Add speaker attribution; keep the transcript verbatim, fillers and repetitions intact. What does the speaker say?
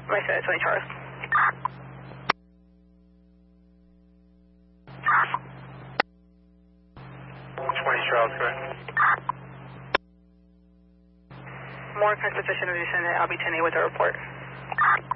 Speaker 1: My son, twenty Charles.
Speaker 2: twenty Charles, correct.
Speaker 1: More than sufficient to descend at L B ten A with a report.